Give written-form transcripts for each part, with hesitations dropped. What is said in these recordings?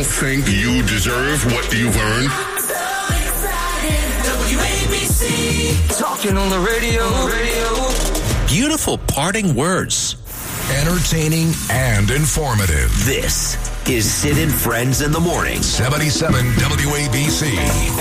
don't think you deserve what you've earned? WABC. Talking on the radio. Beautiful parting words. Entertaining and informative. This is Sid and Friends in the Morning. 77 WABC.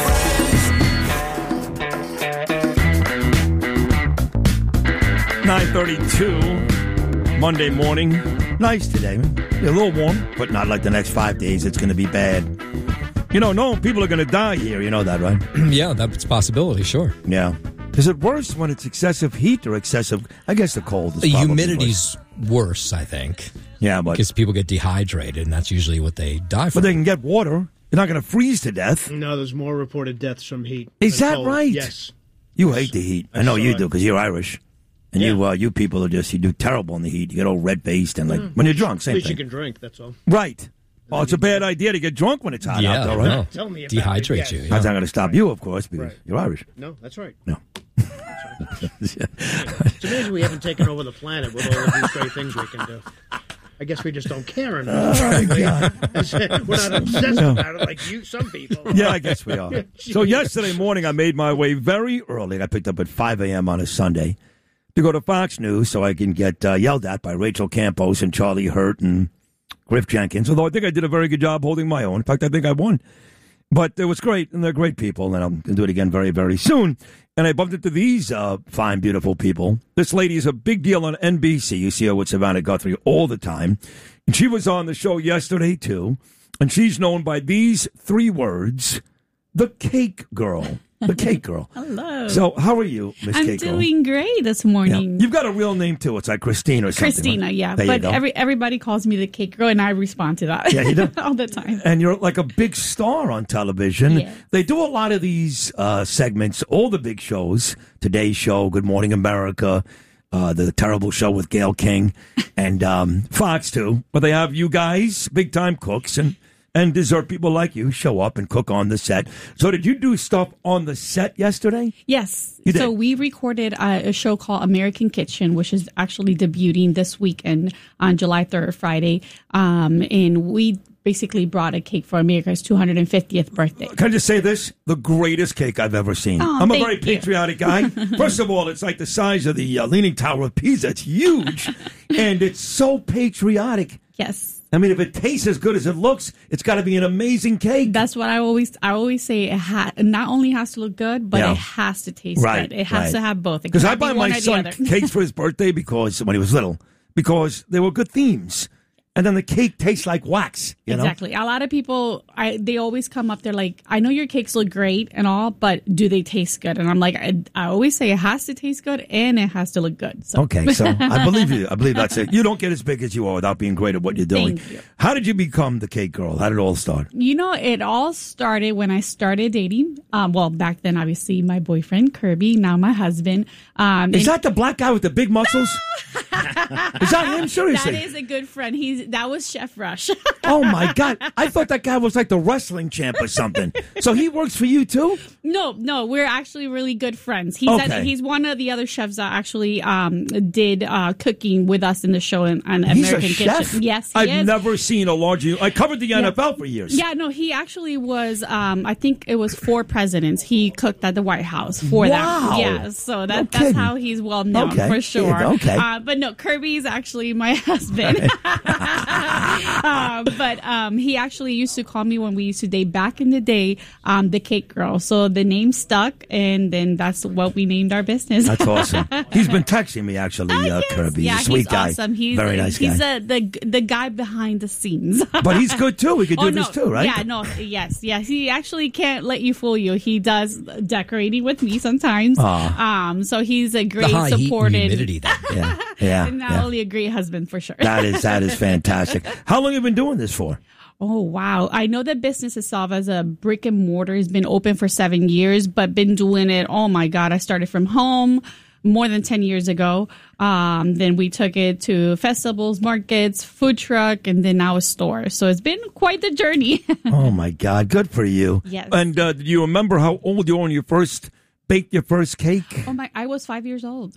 .32 Monday morning. Nice today. A little warm, but not like the next 5 days. It's going to be bad. You know, no people are going to die here. You know that, right? Yeah, that's a possibility, sure. Yeah. Is it worse when it's excessive heat or excessive, I guess the cold is The probably humidity's worse, I think. Yeah, but because people get dehydrated, and that's usually what they die from. But they can get water. You're not going to freeze to death. No, there's more reported deaths from heat. Is that cold. right? Yes. You hate the heat. I know you it. do because you're Irish. And you people are you do terrible in the heat. You get all red-faced and when you're drunk, same At least thing. you can drink, that's all. Right. Oh, it's a bad idea to get drunk when it's hot out there, right? No. Tell me about Dehydrate it, you. yes. Yeah. That's not going to stop you, of course, because you're Irish. No, that's right. No. It's amazing we haven't taken over the planet with all of these great things we can do. I guess we just don't care enough. Oh, my God. We're not obsessed about it like some people. Yeah, I guess we are. So yesterday morning, I made my way very early. I picked up at 5 a.m. on a Sunday to go to Fox News so I can get yelled at by Rachel Campos and Charlie Hurt and Griff Jenkins, although I think I did a very good job holding my own. In fact, I think I won. But it was great, and they're great people, and I'm going to do it again very, very soon. And I bumped into these fine, beautiful people. This lady is a big deal on NBC. You see her with Savannah Guthrie all the time. And she was on the show yesterday, too. And she's known by these 3 words, the Cake Girl. The Cake Girl. Hello. So how are you, Miss I'm Cake Girl? doing great this morning. Yeah. You've got a real name, too. It's like Christine or something. Christina, right? yeah. There But you go. everybody calls me the Cake Girl, and I respond to that. Yeah, you do? all the time. And you're like a big star on television. Yes. They do a lot of these segments, all the big shows, Today's Show, Good Morning America, the terrible show with Gayle King, and Fox, too, where they have you guys, big-time cooks, and dessert people like you show up and cook on the set. So did you do stuff on the set yesterday? Yes. You did? So we recorded a show called American Kitchen, which is actually debuting this weekend on July 3rd, Friday. And we basically brought a cake for America's 250th birthday. Can I just say this? The greatest cake I've ever seen. Oh, I'm a thank very you. patriotic guy. First of all, it's like the size of the Leaning Tower of Pisa. It's huge. And it's so patriotic. Yes. I mean, if it tastes as good as it looks, it's got to be an amazing cake. That's what I always say. It not only has to look good, but Yeah. it has to taste Right, good. It has to have both. Because I buy my son cakes for his birthday when he was little, because they were good themes. And then the cake tastes like wax, you know? Exactly. A lot of people, they always come up, they're like, I know your cakes look great and all, but do they taste good? And I'm like, I always say it has to taste good and it has to look good. So. Okay, so I believe you. I believe that's it. You don't get as big as you are without being great at what you're doing. Thank you. How did you become the Cake Girl? How did it all start? You know, it all started when I started dating. Well, back then, obviously, my boyfriend, Kirby, now my husband. Is that the black guy with the big muscles? Is that him? Seriously? That is a good friend. That was Chef Rush. Oh, my God. I thought that guy was like the wrestling champ or something. So he works for you, too? No, we're actually really good friends. Okay. He's one of the other chefs that actually did cooking with us in the show on He's American a chef? Kitchen. Yes, he I've is. never seen a large... I covered the NFL for years. Yeah, no, he actually was, I think it was 4 presidents. He cooked at the White House for Wow. them. Yeah, so No that's kidding. how he's well known Okay. for sure. Okay. But no, Kirby's actually my husband. But he actually used to call me when we used to date back in the day, the Cake Girl. So the name stuck, and then that's what we named our business. That's awesome. He's been texting me, actually, Yes. Kirby. Yeah, He's a sweet he's guy. awesome. Very nice guy. He's the guy behind the scenes. But he's good, too. We could do this, too, right? Yeah, no, yes. He actually can't let you fool you. He does decorating with me sometimes. So he's a great The high supported. heat and humidity, then. Yeah. And not only a great husband for sure. That is fantastic. How long have you been doing this for? Oh, wow. I know the business itself as a brick and mortar has been open for 7 years, but been doing it, oh my God, I started from home more than 10 years ago. Then we took it to festivals, markets, food truck, and then now a store. So it's been quite the journey. Oh, my God. Good for you. Yes. And do you remember how old you were when you first baked your first cake? Oh my! I was 5 years old.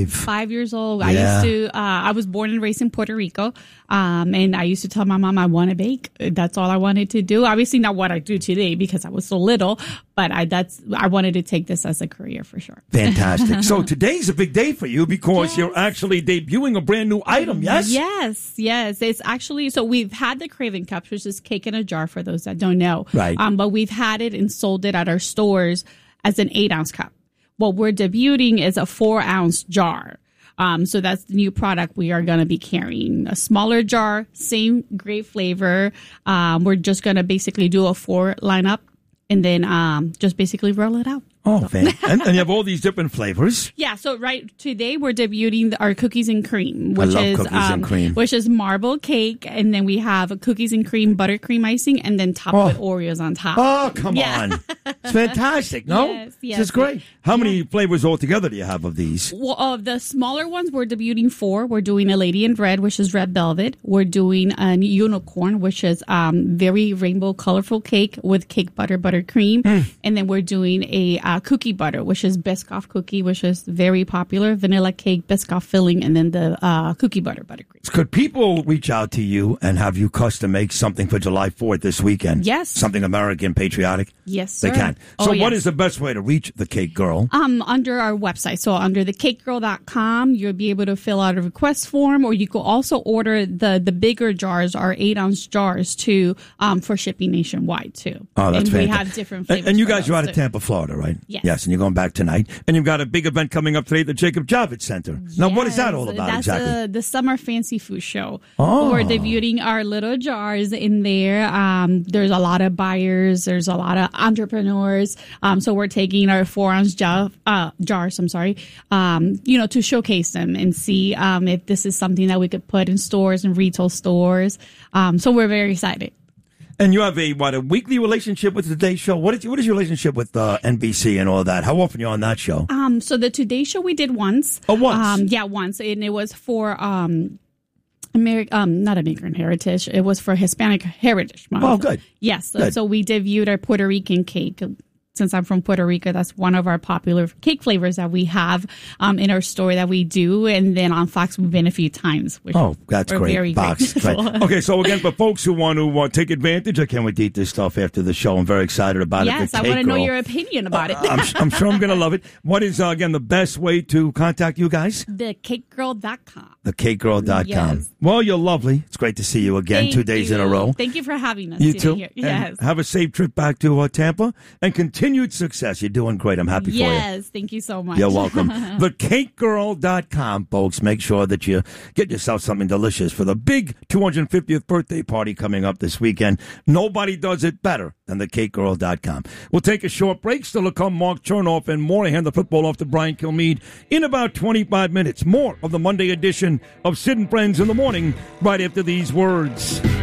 5 years old. Yeah. I used to. I was born and raised in Puerto Rico, and I used to tell my mom I want to bake. That's all I wanted to do. Obviously, not what I do today because I was so little, but I wanted to take this as a career for sure. Fantastic. So today's a big day for you because you're actually debuting a brand new item. Yes. Yes. It's actually so we've had the Craving Cups, which is cake in a jar for those that don't know. Right. But we've had it and sold it at our stores as an 8-ounce cup. What we're debuting is a 4-ounce jar. So that's the new product we are going to be carrying. A smaller jar, same great flavor. We're just going to basically do a 4 lineup and then just basically roll it out. Oh, and you have all these different flavors. Yeah, so today we're debuting our cookies and cream, which I love cookies and cream. Which is marble cake, and then we have a cookies and cream buttercream icing, and then topped with Oreos on top. Oh, come on. It's fantastic, no? Yes. This is great. How many flavors altogether do you have of these? Well, of the smaller ones, we're debuting 4. We're doing a Lady in Red, which is red velvet. We're doing a unicorn, which is very rainbow colorful cake with cake buttercream. And then we're doing a cookie butter, which is Biscoff cookie, which is very popular. Vanilla cake, Biscoff filling, and then the cookie buttercream. Could people reach out to you and have you custom make something for July 4th this weekend? Yes. Something American, patriotic? Yes, sir. They can. So yes. What is the best way to reach the Cake Girl? Under our website. So under thecakegirl.com, you'll be able to fill out a request form, or you can also order the bigger jars, our 8-ounce jars, too, for shipping nationwide, too. Oh, that's and fantastic. We have different flavors. And you guys are out of Tampa, Florida, right? Yes. And you're going back tonight. And you've got a big event coming up today at the Jacob Javits Center. Now, what is that all about exactly? That's the Summer Fancy Food Show. Oh. We're debuting our little jars in there. There's a lot of buyers. There's a lot of entrepreneurs. So we're taking our 4-ounce jars, to showcase them and see if this is something that we could put in stores and retail stores. So we're very excited. And you have a weekly relationship with the Today Show? What is your relationship with NBC and all that? How often are you on that show? So the Today Show we did once. Oh, once? Once. And it was for not American Heritage. It was for Hispanic Heritage Month. Oh, good. Yes. Good. So we debuted our Puerto Rican cake. Since I'm from Puerto Rico, that's one of our popular cake flavors that we have in our store that we do. And then on Fox, we've been a few times. Which that's we're great. Very Fox. Great. Okay, so again, for folks who want to take advantage, I can't wait to eat this stuff after the show. I'm very excited about it. Yes, I want to know your opinion about it. I'm sure I'm going to love it. What is, again, the best way to contact you guys? Thecakegirl.com. Thecakegirl.com. Yes. Well, you're lovely. It's great to see you again. Thank 2 days in a row. Thank you for having us. You too. Here. Yes. And have a safe trip back to Tampa and continued success. You're doing great. I'm happy for you. Yes, thank you so much. You're welcome. Thecakegirl.com, folks. Make sure that you get yourself something delicious for the big 250th birthday party coming up this weekend. Nobody does it better than thecakegirl.com. We'll take a short break. Still to come, Mark Chernoff and more. I hand the football off to Brian Kilmeade in about 25 minutes. More of the Monday edition of Sid and Friends in the Morning right after these words.